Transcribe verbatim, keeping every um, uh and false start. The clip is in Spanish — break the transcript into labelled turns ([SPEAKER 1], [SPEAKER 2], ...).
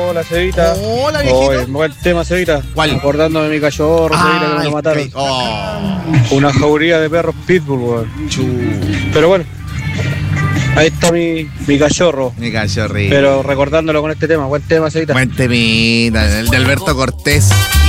[SPEAKER 1] hola Cevita.
[SPEAKER 2] Hola, viejito.
[SPEAKER 1] Oye, buen tema, Cevita.
[SPEAKER 2] ¿Cuál?
[SPEAKER 1] Acordándome de mi cachorro, Cevita, que me lo mataron.
[SPEAKER 2] Oh.
[SPEAKER 1] Una jauría de perros pitbull, weón.
[SPEAKER 2] Chu.
[SPEAKER 1] Pero bueno, ahí está mi, mi cachorro.
[SPEAKER 2] Mi cachorrito.
[SPEAKER 1] Pero recordándolo con este tema, buen tema, Cevita.
[SPEAKER 2] Buen temita, el de Alberto Cortés.